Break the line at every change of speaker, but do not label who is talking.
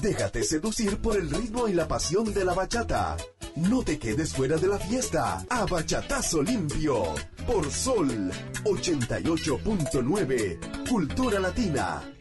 Déjate seducir por el ritmo y la pasión de la bachata. No te quedes fuera de la fiesta. A Bachatazo Limpio. Por Sol 88.9. Cultura Latina.